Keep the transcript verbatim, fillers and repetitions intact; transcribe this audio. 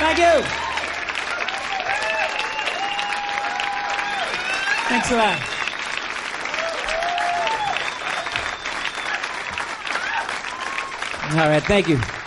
Thank you. Thanks a lot. All right, thank you.